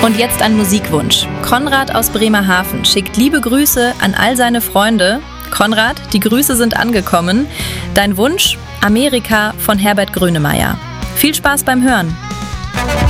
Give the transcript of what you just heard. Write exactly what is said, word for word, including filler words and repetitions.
Und jetzt ein Musikwunsch. Konrad aus Bremerhaven schickt liebe Grüße an all seine Freunde. Konrad, die Grüße sind angekommen. Dein Wunsch? Amerika von Herbert Grönemeyer. Viel Spaß beim Hören.